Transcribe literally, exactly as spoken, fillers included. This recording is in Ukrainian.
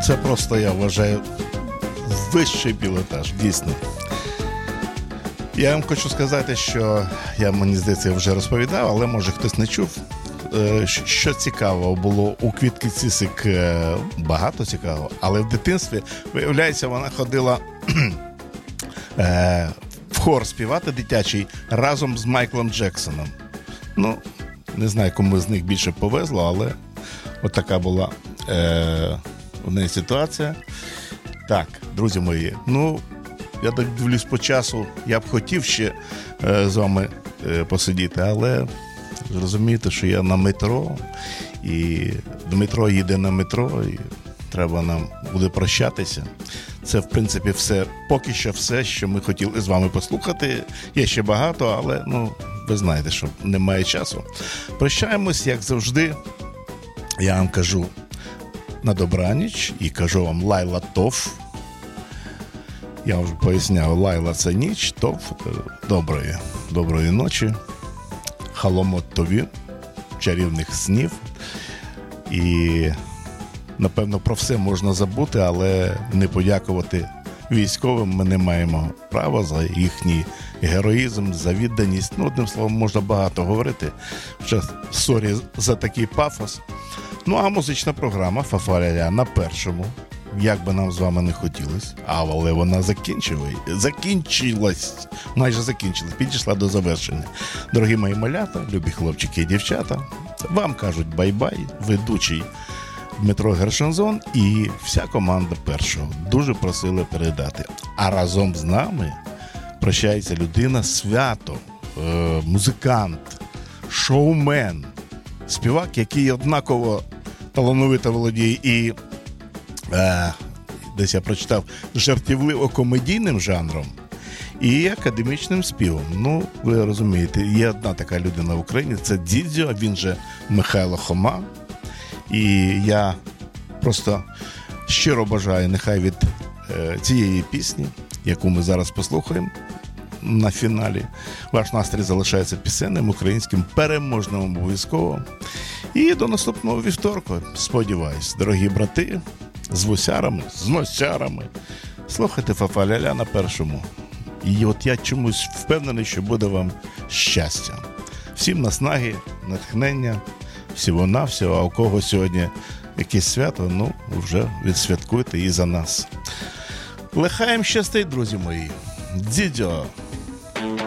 це просто, я вважаю, вищий пілотаж, дійсно. Я вам хочу сказати, що я, мені здається, вже розповідав, але може хтось не чув. Що цікаво було у Квітки Цісик, багато цікавого, але в дитинстві, виявляється, вона ходила в хор співати дитячий разом з Майклом Джексоном. Ну, не знаю, кому з них більше повезло, але от така була е, у неї ситуація. Так, друзі мої, ну, я так дивлюсь по часу, я б хотів ще е, з вами е, посидіти, але розумієте, що я на метро, і Дмитро їде на метро, і треба нам буде прощатися. Це, в принципі, все, поки що все, що ми хотіли з вами послухати. Є ще багато, але, ну, ви знаєте, що немає часу. Прощаємось, як завжди. Я вам кажу на добраніч і кажу вам лайла тов. Я вже поясняв, лайла – це ніч, тов – доброї, доброї ночі. Халомот тові, чарівних снів. І, напевно, про все можна забути, але не подякувати військовим ми не маємо права за їхній героїзм, за відданість. Ну, одним словом, можна багато говорити. Вже сорі за такий пафос. Ну, а музична програма «Фа-фа-ля-ля» на першому. Як би нам з вами не хотілося, але вона закінчилась, закінчилась, майже закінчилась, підійшла до завершення. Дорогі мої малята, любі хлопчики і дівчата, вам кажуть бай-бай, ведучий Дмитро Гершензон і вся команда першого. Дуже просили передати. А разом з нами прощається людина свято, е- музикант, шоумен, співак, який однаково талановито володіє і Е, десь я прочитав жартівливо-комедійним жанром і академічним співом. Ну, ви розумієте, є одна така людина в Україні, це Дідзьо, він же Михайло Хома. І я просто щиро бажаю, нехай від е, цієї пісні, яку ми зараз послухаємо на фіналі, ваш настрій залишається пісенним, українським, переможним обов'язково. І до наступного вівторку, сподіваюсь, дорогі брати, з вусярами, з носярами. Слухайте «Фа-фа-ля-ля» на першому. І от я чомусь впевнений, що буде вам щастя. Всім наснаги, натхнення, всього-навсього. А у кого сьогодні якесь свято, ну, вже відсвяткуйте і за нас. Лихаєм щастить, друзі мої. Дідьо!